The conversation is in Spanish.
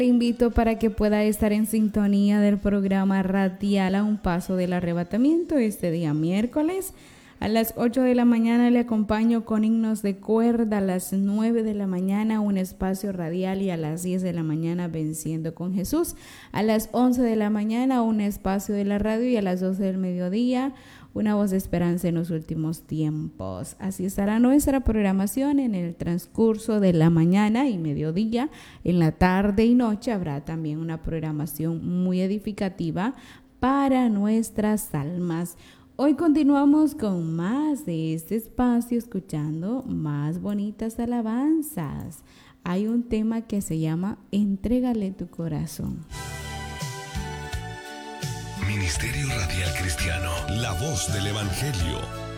Te invito para que pueda estar en sintonía del programa radial A un Paso del Arrebatamiento este día miércoles. A las 8 de la mañana le acompaño con himnos de cuerda, a las 9 de la mañana un espacio radial y a las 10 de la mañana Venciendo con Jesús. A las 11 de la mañana un espacio de la radio y a las 12 del mediodía una voz de esperanza en los últimos tiempos. Así estará nuestra programación en el transcurso de la mañana y mediodía. En la tarde y noche habrá también una programación muy edificativa para nuestras almas. Hoy continuamos con más de este espacio, escuchando más bonitas alabanzas. Hay un tema que se llama Entrégale tu corazón. Ministerio Radial Cristiano, la voz del Evangelio.